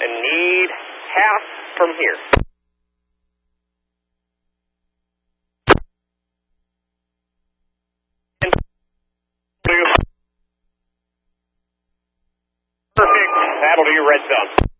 and need half from here. Perfect. That'll do your red zone.